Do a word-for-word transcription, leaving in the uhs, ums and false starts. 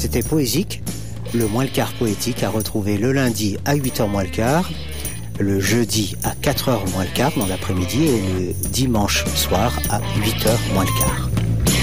C'était Poésique, le moins le quart poétique à retrouver le lundi à huit heures moins le quart, le jeudi à quatre heures moins le quart dans l'après-midi et le dimanche soir à huit heures moins le quart.